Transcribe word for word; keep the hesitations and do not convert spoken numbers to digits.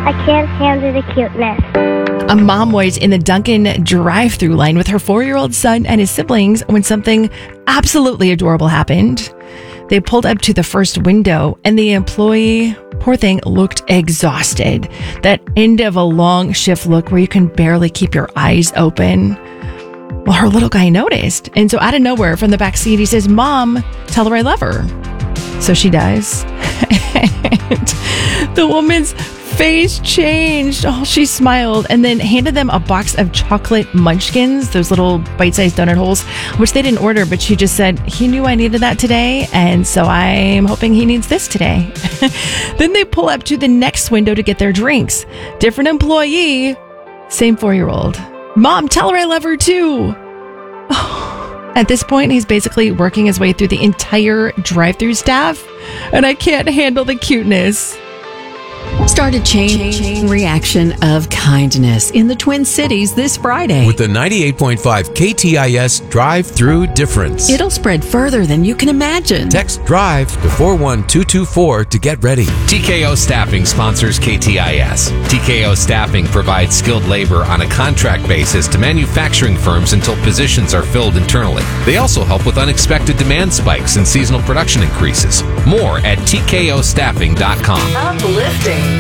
I can't handle the cuteness. A mom was in the Dunkin' drive-thru line with her four-year-old son and his siblings when something absolutely adorable happened. They pulled up to the first window and the employee, poor thing, looked exhausted. That end of a long shift look where you can barely keep your eyes open. Well, her little guy noticed. And so out of nowhere from the back seat, he says, "Mom, tell her I love her." So she does. And the woman's face changed. Oh, she smiled and then handed them a box of chocolate munchkins, those little bite-sized donut holes, which they didn't order, but she just said, "He knew I needed that today, and so I'm hoping he needs this today." Then they pull up to the next window to get their drinks. Different employee, same four-year-old. "Mom, tell her I love her too." At this point, he's basically working his way through the entire drive-thru staff, and I can't handle the cuteness. Start a chain, chain reaction of kindness in the Twin Cities this Friday. With the ninety-eight point five K T I S drive-through difference. It'll spread further than you can imagine. Text DRIVE to four one two two four to get ready. T K O Staffing sponsors K T I S. T K O Staffing provides skilled labor on a contract basis to manufacturing firms until positions are filled internally. They also help with unexpected demand spikes and seasonal production increases. More at T K O staffing dot com. Uplifting.